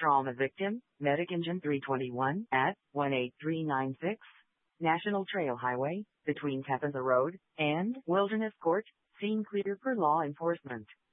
Trauma victim, Medic Engine 321 at 18396 National Trail Highway, between Tappanzа Road and Wilderness Court, scene clear for law enforcement.